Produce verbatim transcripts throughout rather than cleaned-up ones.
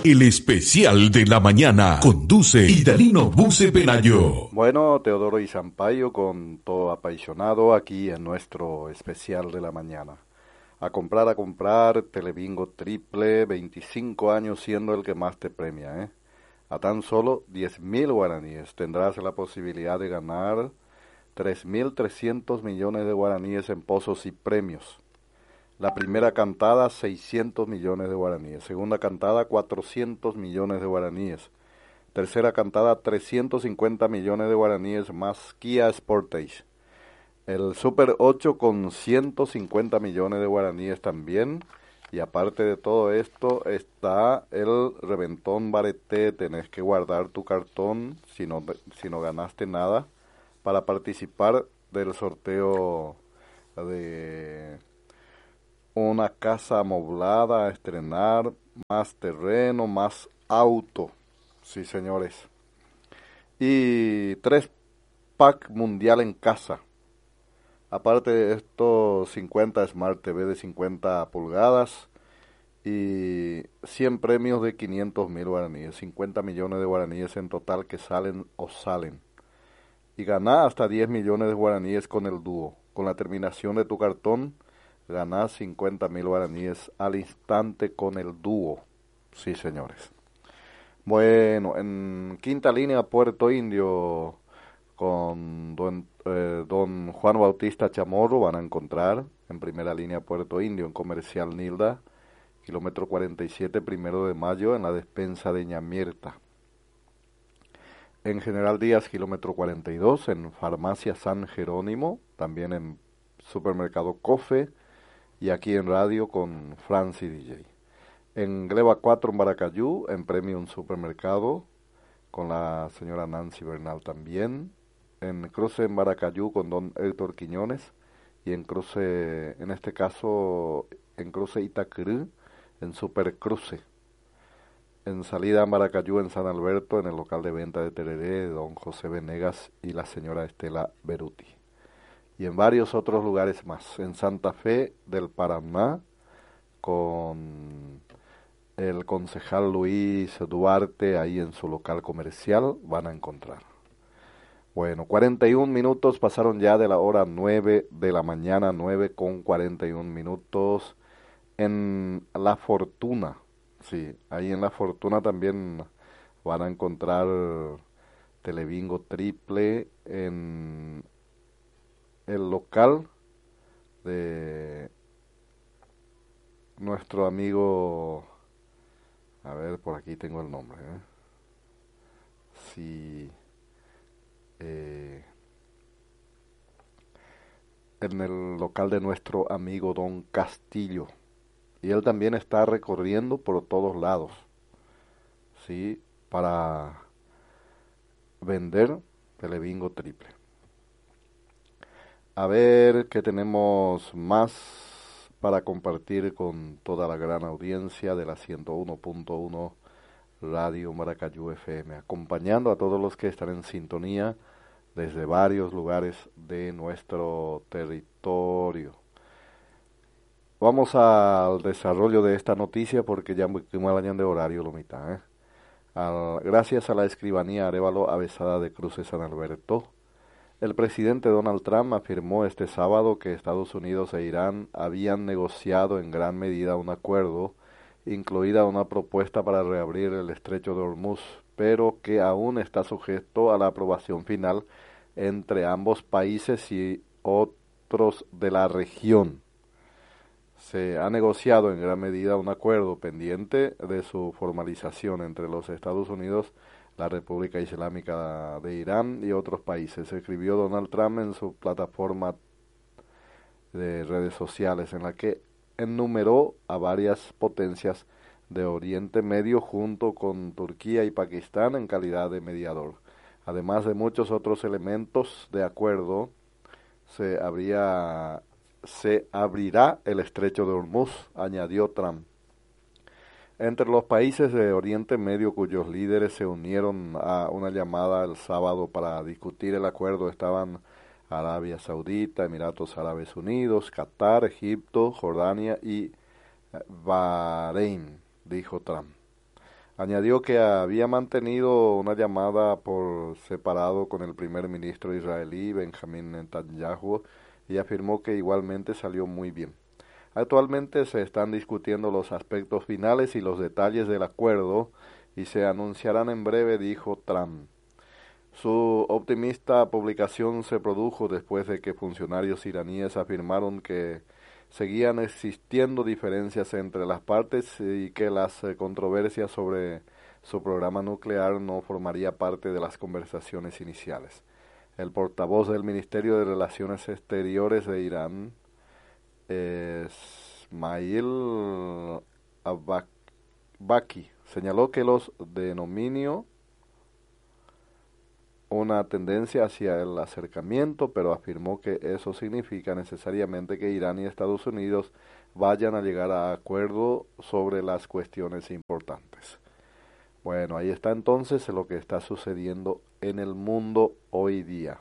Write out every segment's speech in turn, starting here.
El especial de la mañana conduce Idalino Buce Pelayo. Bueno, Teodoro y Sampaio con todo apasionado aquí en nuestro especial de la mañana. A comprar, a comprar, Telebingo triple, veinticinco años siendo el que más te premia, ¿eh? A tan solo diez mil guaraníes tendrás la posibilidad de ganar tres mil trescientos millones de guaraníes en pozos y premios. La primera cantada, seiscientos millones de guaraníes. Segunda cantada, cuatrocientos millones de guaraníes. Tercera cantada, trescientos cincuenta millones de guaraníes más Kia Sportage. El Super ocho con ciento cincuenta millones de guaraníes también. Y aparte de todo esto está el Reventón Bareté. Tenés que guardar tu cartón si no, si no ganaste nada para participar del sorteo de una casa amoblada a estrenar, más terreno, más auto. Sí, señores. Y tres pack mundial en casa. Aparte de estos cincuenta Smart T V de cincuenta pulgadas y cien premios de quinientos mil guaraníes, cincuenta millones de guaraníes en total que salen o salen. Y ganá hasta diez millones de guaraníes con el dúo. Con la terminación de tu cartón, ganás cincuenta mil guaraníes al instante con el dúo. Sí, señores. Bueno, en quinta línea Puerto Indio con don, eh, don Juan Bautista Chamorro van a encontrar. En primera línea Puerto Indio, en Comercial Nilda, kilómetro cuarenta y siete, primero de mayo, en la despensa de Ñamierta. En General Díaz, kilómetro cuarenta y dos, en Farmacia San Jerónimo, también en Supermercado Cofe, y aquí en radio con Francis D J. En Gleba cuatro en Baracayú, en Premium Supermercado, con la señora Nancy Bernal también. En Cruce en Baracayú con don Héctor Quiñones. Y en Cruce, en este caso, en Cruce Itacurú, en Supercruce. En salida en Maracayú, en San Alberto, en el local de venta de Tereré, don José Venegas y la señora Estela Beruti. Y en varios otros lugares más. En Santa Fe del Paraná, con el concejal Luis Duarte, ahí en su local comercial, van a encontrar. Bueno, cuarenta y un minutos pasaron ya de la hora nueve de la mañana, nueve con cuarenta y un minutos. En La Fortuna. Sí, ahí en La Fortuna también van a encontrar Telebingo triple en el local de nuestro amigo, a ver, por aquí tengo el nombre, ¿eh? Sí, eh, en el local de nuestro amigo Don Castillo. Y él también está recorriendo por todos lados, ¿sí? Para vender Telebingo triple. A ver qué tenemos más para compartir con toda la gran audiencia de la ciento uno punto uno Radio Maracayú F M, acompañando a todos los que están en sintonía desde varios lugares de nuestro territorio. Vamos al desarrollo de esta noticia porque ya muy mal año de horario lo mitad, ¿eh? Al, gracias a la escribanía Arévalo Avesada de Cruces San Alberto, el presidente Donald Trump afirmó este sábado que Estados Unidos e Irán habían negociado en gran medida un acuerdo, incluida una propuesta para reabrir el estrecho de Hormuz, pero que aún está sujeto a la aprobación final entre ambos países y otros de la región. Se ha negociado en gran medida un acuerdo pendiente de su formalización entre los Estados Unidos, la República Islámica de Irán y otros países, escribió Donald Trump en su plataforma de redes sociales, en la que enumeró a varias potencias de Oriente Medio junto con Turquía y Pakistán en calidad de mediador. Además de muchos otros elementos de acuerdo, se habría se abrirá el estrecho de Hormuz, añadió Trump. Entre los países de Oriente Medio cuyos líderes se unieron a una llamada el sábado para discutir el acuerdo estaban Arabia Saudita, Emiratos Árabes Unidos, Qatar, Egipto, Jordania y Bahrein, dijo Trump. Añadió que había mantenido una llamada por separado con el primer ministro israelí Benjamín Netanyahu y afirmó que igualmente salió muy bien. Actualmente se están discutiendo los aspectos finales y los detalles del acuerdo y se anunciarán en breve, dijo Trump. Su optimista publicación se produjo después de que funcionarios iraníes afirmaron que seguían existiendo diferencias entre las partes y que las eh, controversias sobre su programa nuclear no formaría parte de las conversaciones iniciales. El portavoz del Ministerio de Relaciones Exteriores de Irán, eh, Ismail Abbaqui, señaló que los denominó una tendencia hacia el acercamiento, pero afirmó que eso significa necesariamente que Irán y Estados Unidos vayan a llegar a acuerdo sobre las cuestiones importantes. Bueno, ahí está entonces lo que está sucediendo en el mundo hoy día.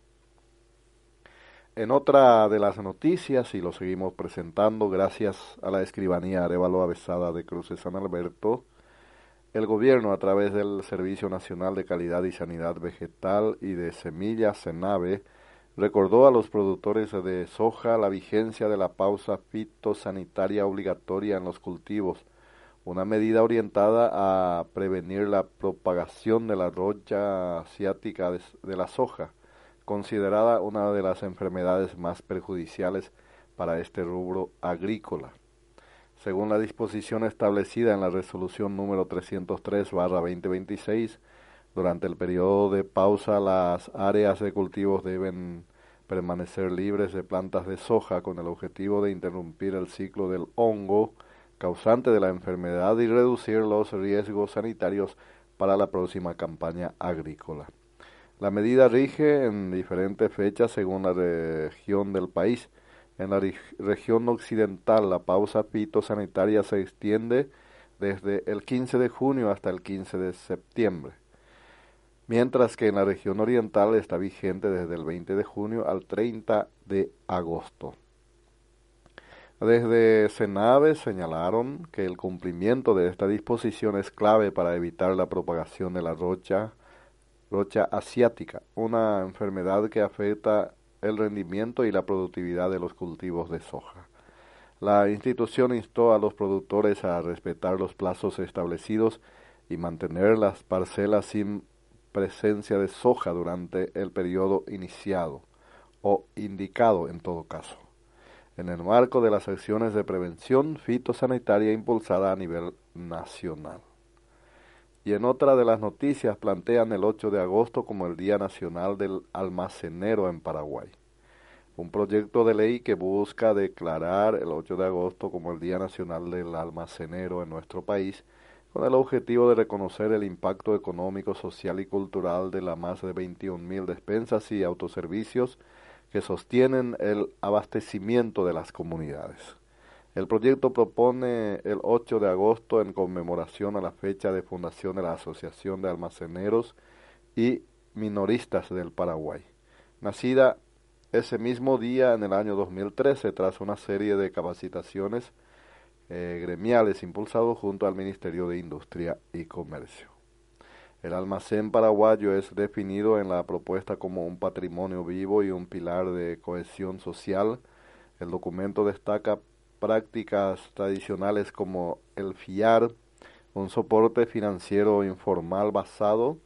En otra de las noticias, y lo seguimos presentando gracias a la escribanía Arévalo Avesada de Cruces San Alberto, el gobierno, a través del Servicio Nacional de Calidad y Sanidad Vegetal y de Semillas, SENAVE, recordó a los productores de soja la vigencia de la pausa fitosanitaria obligatoria en los cultivos, una medida orientada a prevenir la propagación de la roya asiática de, de la soja, considerada una de las enfermedades más perjudiciales para este rubro agrícola. Según la disposición establecida en la resolución número trescientos tres barra veinte veintiséis, durante el periodo de pausa las áreas de cultivos deben permanecer libres de plantas de soja con el objetivo de interrumpir el ciclo del hongo causante de la enfermedad y reducir los riesgos sanitarios para la próxima campaña agrícola. La medida rige en diferentes fechas según la región del país. En la región occidental, la pausa fitosanitaria se extiende desde el quince de junio hasta el quince de septiembre, mientras que en la región oriental está vigente desde el veinte de junio al treinta de agosto. Desde SENAVE señalaron que el cumplimiento de esta disposición es clave para evitar la propagación de la rocha, rocha asiática, una enfermedad que afecta el rendimiento y la productividad de los cultivos de soja. La institución instó a los productores a respetar los plazos establecidos y mantener las parcelas sin presencia de soja durante el periodo iniciado o indicado en todo caso, en el marco de las acciones de prevención fitosanitaria impulsada a nivel nacional. Y en otra de las noticias plantean el ocho de agosto como el Día Nacional del Almacenero en Paraguay. Un proyecto de ley que busca declarar el ocho de agosto como el Día Nacional del Almacenero en nuestro país, con el objetivo de reconocer el impacto económico, social y cultural de las más de veintiún mil despensas y autoservicios que sostienen el abastecimiento de las comunidades. El proyecto propone el ocho de agosto en conmemoración a la fecha de fundación de la Asociación de Almaceneros y Minoristas del Paraguay, nacida ese mismo día en el año dos mil trece tras una serie de capacitaciones eh, gremiales impulsados junto al Ministerio de Industria y Comercio. El almacén paraguayo es definido en la propuesta como un patrimonio vivo y un pilar de cohesión social. El documento destaca prácticas tradicionales como el fiar, un soporte financiero informal basado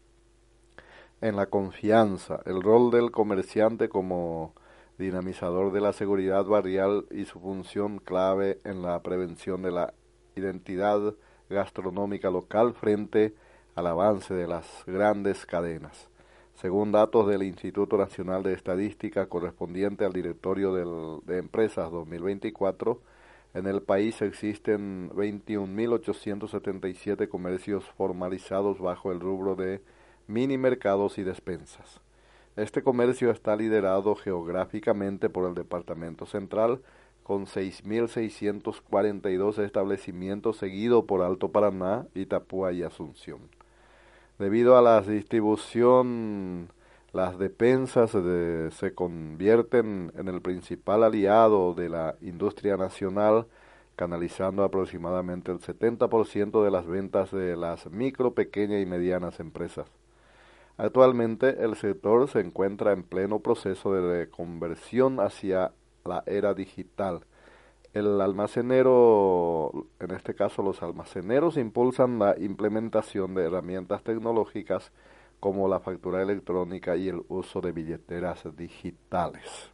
en la confianza, el rol del comerciante como dinamizador de la seguridad barrial y su función clave en la prevención de la identidad gastronómica local frente al avance de las grandes cadenas. Según datos del Instituto Nacional de Estadística correspondiente al Directorio del, de Empresas dos mil veinticuatro, en el país existen veintiún mil ochocientos setenta y siete comercios formalizados bajo el rubro de mini mercados y despensas. Este comercio está liderado geográficamente por el Departamento Central, con seis mil seiscientos cuarenta y dos establecimientos, seguido por Alto Paraná, Itapúa y Asunción. Debido a la distribución, las despensas de, se convierten en el principal aliado de la industria nacional, canalizando aproximadamente el setenta por ciento de las ventas de las micro, pequeñas y medianas empresas. Actualmente el sector se encuentra en pleno proceso de reconversión hacia la era digital. El almacenero, en este caso los almaceneros, impulsan la implementación de herramientas tecnológicas como la factura electrónica y el uso de billeteras digitales.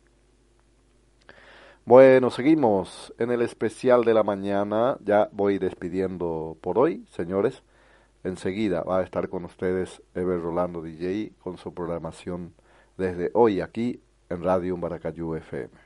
Bueno, seguimos en el especial de la mañana. Ya voy despidiendo por hoy, señores. Enseguida va a estar con ustedes Ever Rolando D J con su programación desde hoy aquí en Radio Maracayú F M.